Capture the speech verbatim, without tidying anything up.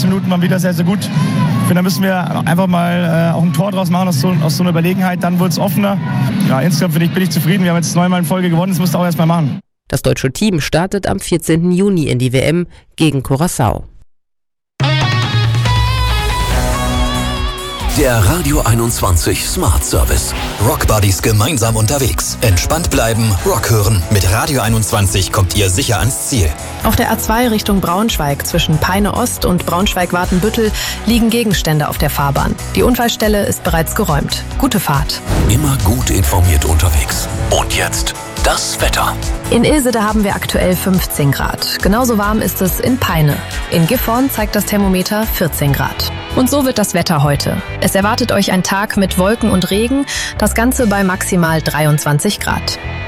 Minuten waren wieder sehr, sehr gut. Ich finde, da müssen wir einfach mal äh, auch ein Tor draus machen aus so, aus so einer Überlegenheit. Dann wurde es offener. Ja, insgesamt bin ich, bin ich zufrieden. Wir haben jetzt neunmal in Folge gewonnen. Das musst du auch erst mal machen. Das deutsche Team startet am vierzehnten Juni in die W M gegen Curaçao. Der Radio einundzwanzig Smart Service. Rock Buddies gemeinsam unterwegs. Entspannt bleiben, Rock hören. Mit Radio einundzwanzig kommt ihr sicher ans Ziel. Auf der A zwei Richtung Braunschweig zwischen Peine Ost und Braunschweig-Watenbüttel liegen Gegenstände auf der Fahrbahn. Die Unfallstelle ist bereits geräumt. Gute Fahrt. Immer gut informiert unterwegs. Und jetzt das Wetter. In Ilsede haben wir aktuell fünfzehn Grad. Genauso warm ist es in Peine. In Gifhorn zeigt das Thermometer vierzehn Grad. Und so wird das Wetter heute. Es erwartet euch ein Tag mit Wolken und Regen, das Ganze bei maximal dreiundzwanzig Grad.